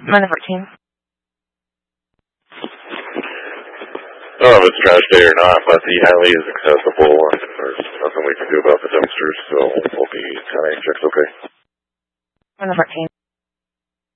Monday 14. I don't know if it's trash day or not, but the alley is accessible and there's nothing we can do about the dumpsters, so we'll be 10 checks okay. Monday 14.